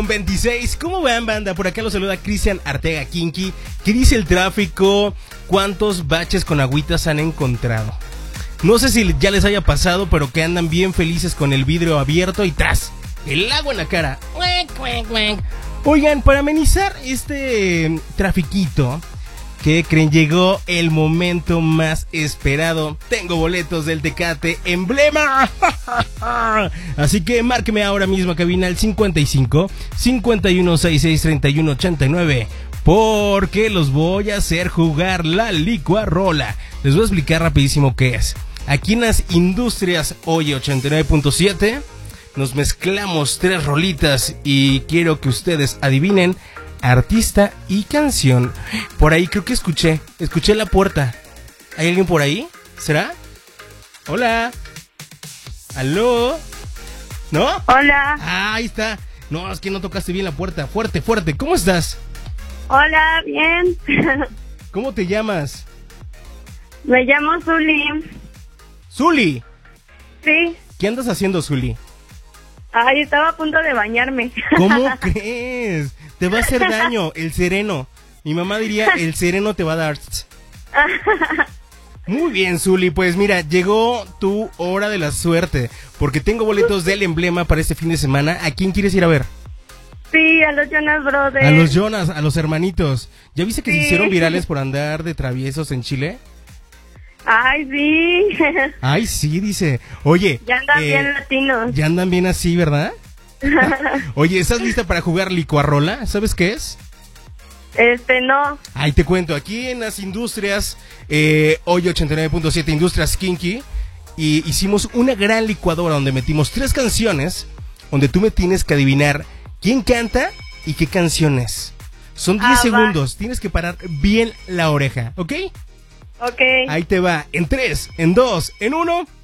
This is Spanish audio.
26, ¿cómo van, banda? Por acá los saluda Cristian Arteaga Kinky. ¿Qué dice el tráfico? ¿Cuántos baches con agüitas han encontrado? No sé si ya les haya pasado, pero que andan bien felices con el vidrio abierto y ¡tras! El agua en la cara. Oigan, para amenizar este trafiquito, ¿qué creen? Llegó el momento más esperado. Tengo boletos del Tecate Emblema. Así que márqueme ahora mismo a cabina al 55 51 66 31 89. Porque los voy a hacer jugar la licuarola. Les voy a explicar rapidísimo qué es. Aquí en las Industrias Oye 89.7 nos mezclamos 3 rolitas y quiero que ustedes adivinen artista y canción. Por ahí creo que escuché la puerta. ¿Hay alguien por ahí? ¿Será? Hola. ¿Aló? ¿No? Hola. Ah, ahí está. No, es que no tocaste bien la puerta. Fuerte, fuerte. ¿Cómo estás? Hola, bien. ¿Cómo te llamas? Me llamo Zuli. Zuli. Sí. ¿Qué andas haciendo, Zuli? Ay, estaba a punto de bañarme. ¿Cómo crees? Te va a hacer daño el sereno. Mi mamá diría, el sereno te va a dar. Muy bien, Zuli. Pues mira, llegó tu hora de la suerte. Porque tengo boletos del Emblema para este fin de semana. ¿A quién quieres ir a ver? Sí, a los Jonas Brothers. A los Jonas, a los hermanitos. ¿Ya viste que sí. se hicieron virales por andar de traviesos en Chile? Ay, sí. Ay, sí, dice. Oye. Ya andan bien latinos. Ya andan bien así, ¿verdad? Oye, ¿estás lista para jugar licuarola? ¿Sabes qué es? No. Ahí te cuento, aquí en las Industrias, hoy 89.7 Industrias Kinky, y hicimos una gran licuadora donde metimos 3 canciones, donde tú me tienes que adivinar quién canta y qué canción es. Son 10 segundos, tienes que parar bien la oreja, ¿ok? Ok. Ahí te va, en 3, en 2, en 1...